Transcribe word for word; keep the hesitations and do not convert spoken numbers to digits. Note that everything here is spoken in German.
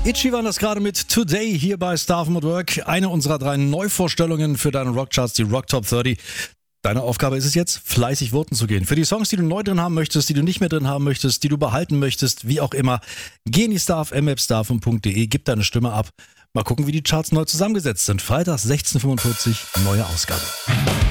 Itchy waren das gerade mit Today hier bei Staff at Work. Eine unserer drei Neuvorstellungen für deine Rockcharts, die Rock Top dreißig. Deine Aufgabe ist es jetzt, fleißig voten zu gehen. Für die Songs, die du neu drin haben möchtest, die du nicht mehr drin haben möchtest, die du behalten möchtest, wie auch immer, geh in die Staff, m f staff punkt d e, gib deine Stimme ab. Mal gucken, wie die Charts neu zusammengesetzt sind. Freitag sechzehn Uhr fünfundvierzig, neue Ausgabe.